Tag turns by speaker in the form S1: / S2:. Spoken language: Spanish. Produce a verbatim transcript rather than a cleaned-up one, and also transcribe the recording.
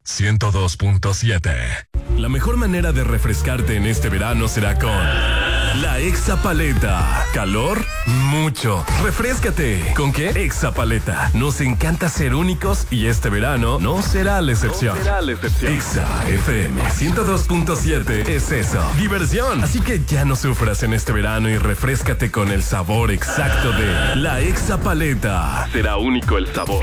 S1: ciento dos punto siete.
S2: La mejor manera de refrescarte en este verano será con la Exapaleta. ¿Calor? Mucho. Refréscate. ¿Con qué? Exapaleta. Nos encanta ser únicos y este verano no será la excepción.
S1: No será la excepción.
S2: Exa F M ciento dos punto siete es eso. Diversión. Así que ya no sufras en este verano y refréscate con el sabor exacto de la Exapaleta.
S1: Será único el sabor.